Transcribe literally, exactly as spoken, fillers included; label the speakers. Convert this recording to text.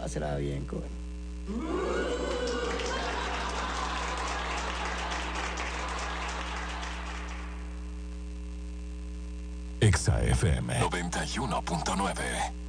Speaker 1: Pásela bien, coño.
Speaker 2: Exa F M noventa y uno punto nueve.